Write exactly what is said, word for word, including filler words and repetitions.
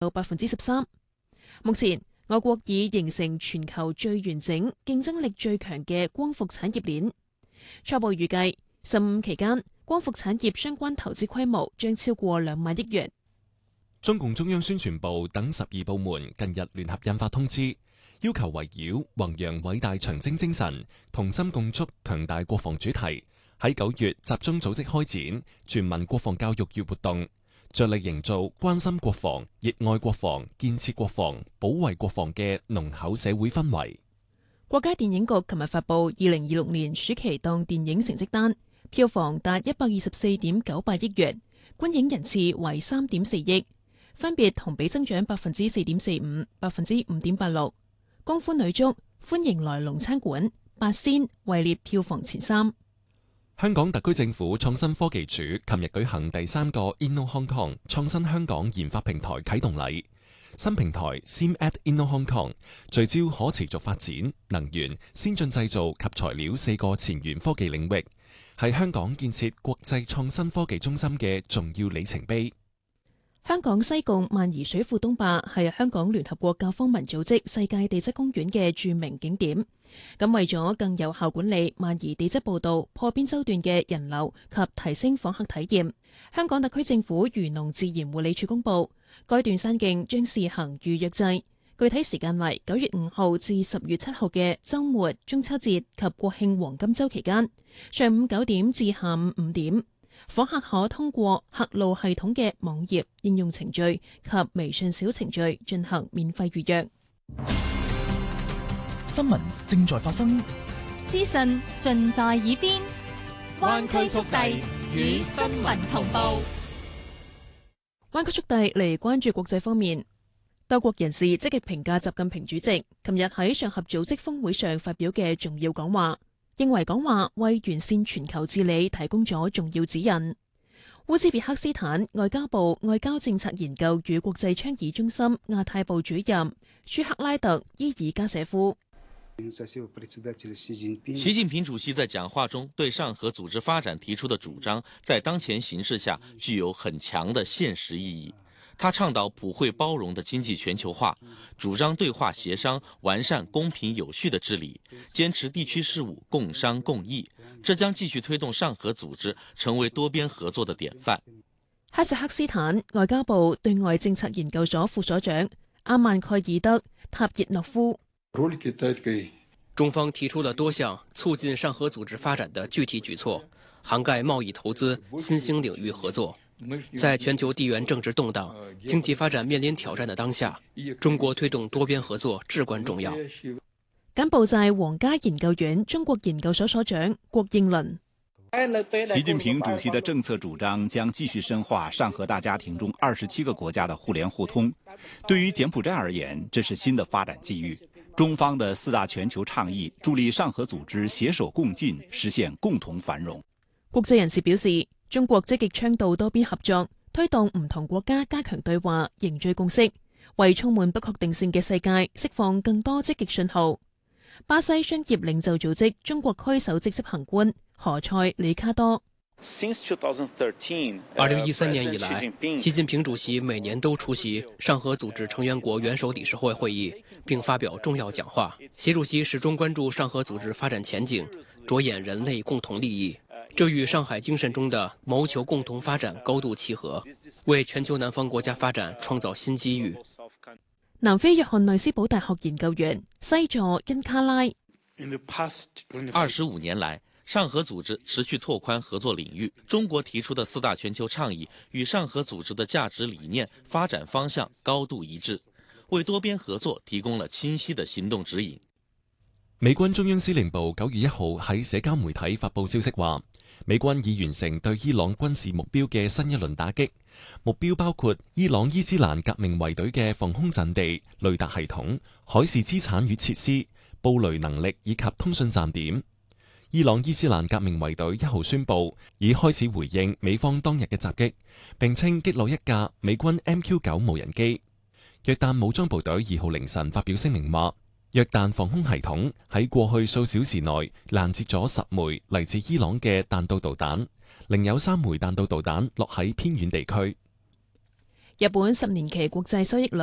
到百分之十三。目前，我國已形成全球最完整、競爭力最強嘅光伏產業鏈。初步預計，十五期間，光伏產業相關投資規模將超過兩萬億元。 中共中央宣傳部等十二部門近日聯合印發通知，要求圍繞弘揚偉大長征精神、同心共築強大國防主題，喺九月集中組織開展全民國防教育月活動，着力營造關心國防、熱愛國防、建設國防、保衛國防嘅濃厚社會氛圍。 國家電影局琴日發布二零二六年暑期檔電影成績單，票房達一百二十四點九八億元，觀影人次為三點四億，分別同比增長百分之四點四五、百分之五點八六。功夫女足歡迎來龍餐館、八仙位列票房前三。 香港特區政府創新科技署琴日舉行第三個 Inno Hong Kong 創新香港研發平台啟動禮。新平台 Sim at Inno Hong Kong 聚焦可持續發展、能源、先進製造及材料四個前沿科技領域，係香港建設國際創新科技中心嘅重要里程碑。 香港西貢萬宜水庫東壩係香港聯合國教科文組織世界地質公園嘅著名景點。咁為咗更有效管理萬宜地質步道破邊洲段嘅人流及提升訪客體驗，香港特區政府漁農自然護理署公布，該段山徑將試行預約制，具體時間為九月五號至十月七號嘅週末、中秋節及國慶黃金週期間，上午九點至下午五點。訪客可通過客路系統嘅網頁、應用程序及微信小程序進行免費預約。 新聞正在發生， 資訊盡在耳邊，灣區速遞與新聞同步。 灣區速遞嚟關注國際方面，多國人士積極評價習近平主席琴日喺上合組織峰會上發表嘅重要講話，認為講話為完善全球治理提供咗重要指引。烏茲別克斯坦外交部外交政策研究與國際倡議中心亞太部主任舒克拉特伊爾加舍夫。 習近平主席在講話中對上合組織發展提出的主張，在當前形勢下具有很強的現實意義。他倡導普惠包容的經濟全球化，主張對話協商，完善公平有序的治理，堅持地區事務共商共議。這將繼續推動上合組織成為多邊合作的典範。 哈薩克斯坦外交部對外政策研究所副所長阿曼蓋爾德塔熱諾夫。 中方提出了多項促進上合組織發展的具體舉措，涵蓋貿易投資、新興領域合作。在全球地緣政治動盪、經濟發展面臨挑戰的當下，中國推動多邊合作至關重要。 柬埔寨皇家研究院中國研究所所長郭應倫。 習近平主席的政策主張將繼續深化上合大家庭中二十七個國家的互聯互通。對於柬埔寨而言，這是新的發展機遇。中方的四大全球倡議助力上合組織攜手共進，實現共同繁榮。 國際人士表示，中國積極倡導多邊合作，推動唔同國家加強對話，凝聚共識，為充滿不確定性嘅世界釋放更多積極信號。巴西商業領袖組織中國區首席執行官何塞里卡多。 二零一三年以來，習近平主席每年都出席上合組織成員國元首理事會會議，並發表重要講話。習主席始終關注上合組織發展前景，着眼人類共同利益，這與上海精神中的謀求共同發展高度契合，為全球南方國家發展創造新機遇。 南非約翰內斯堡大學研究員西佐恩卡拉。 二十五年來，上合組織持續拓寬合作領域，中國提出的四大全球倡議與上合組織的價值理念、發展方向高度一致，為多邊合作提供了清晰的行動指引。 美軍中央司令部九月一號喺社交媒體發布消息話，美軍已完成對伊朗軍事目標嘅新一輪打擊，目標包括伊朗伊斯蘭革命衛隊嘅防空陣地、雷達系統、海事資產與設施、布雷能力以及通訊站點。伊朗伊斯蘭革命衛隊一號宣布已開始回應美方當日嘅襲擊，並稱擊落一架美軍 M Q 九無人機。約旦武裝部隊二號凌晨發表聲明話，約旦防空系統喺過去數小時內攔截咗十枚嚟自伊朗嘅彈道導彈，另有三枚彈道導彈落喺偏遠地區。 日本十年期國債收益率